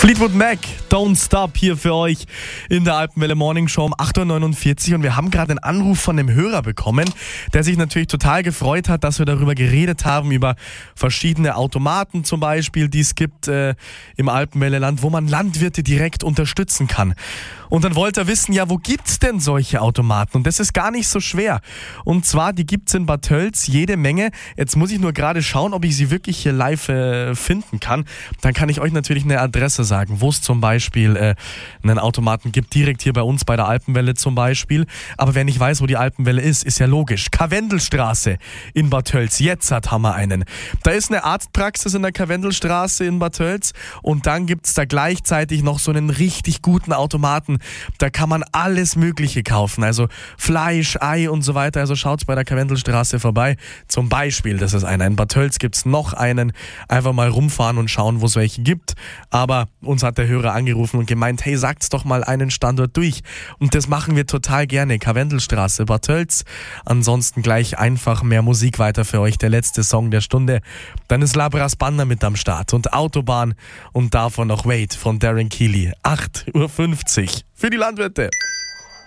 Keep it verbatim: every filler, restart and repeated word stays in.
Fleetwood Mac, Don't Stop hier für euch in der Alpenwelle Morning Show um acht Uhr neunundvierzig und wir haben gerade einen Anruf von einem Hörer bekommen, der sich natürlich total gefreut hat, dass wir darüber geredet haben, über verschiedene Automaten zum Beispiel, die es gibt äh, im Alpenwelle-Land, wo man Landwirte direkt unterstützen kann. Und dann wollte er wissen, ja, wo gibt's denn solche Automaten? Und das ist gar nicht so schwer. Und zwar, die gibt's in Bad Tölz jede Menge. Jetzt muss ich nur gerade schauen, ob ich sie wirklich hier live äh, finden kann. Dann kann ich euch natürlich eine Adresse sagen, wo es zum Beispiel äh, einen Automaten gibt, direkt hier bei uns bei der Alpenwelle zum Beispiel. Aber wer nicht weiß, wo die Alpenwelle ist, ist ja logisch. Karwendelstraße in Bad Tölz. Jetzt hat haben wir einen. Da ist eine Arztpraxis in der Karwendelstraße in Bad Tölz und dann gibt's da gleichzeitig noch so einen richtig guten Automaten. Da kann man alles Mögliche kaufen, also Fleisch, Ei und so weiter. Also schaut bei der Karwendelstraße vorbei. Zum Beispiel, das ist einer. In Bad Tölz gibt's noch einen. Einfach mal rumfahren und schauen, wo es welche gibt. Aber uns hat der Hörer angerufen und gemeint, hey, sagt's doch mal einen Standort durch. Und das machen wir total gerne. Karwendelstraße, Bad Tölz. Ansonsten gleich einfach mehr Musik weiter für euch. Der letzte Song der Stunde. Dann ist Labras Banda mit am Start und Autobahn und davon noch Wait von Darren Keeley. acht Uhr fünfzig für die Landwirte.